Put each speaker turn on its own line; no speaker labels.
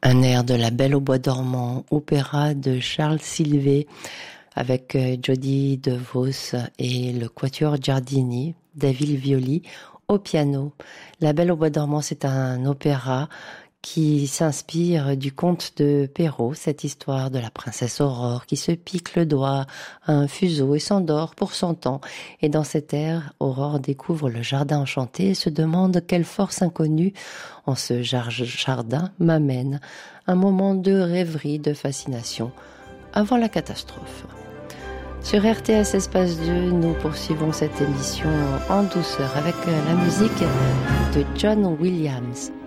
Un air de La Belle au bois dormant, opéra de Charles Sylvet avec Jody DeVos et le Quatuor Giardini, David Violi au piano. La Belle au bois dormant, c'est un opéra qui s'inspire du conte de Perrault, cette histoire de la princesse Aurore qui se pique le doigt à un fuseau et s'endort pour 100 ans. Et dans cet air, Aurore découvre le jardin enchanté et se demande quelle force inconnue en ce jardin m'amène. Un moment de rêverie, de fascination, avant la catastrophe. Sur RTS Espace 2, nous poursuivons cette émission en douceur avec la musique de John Williams.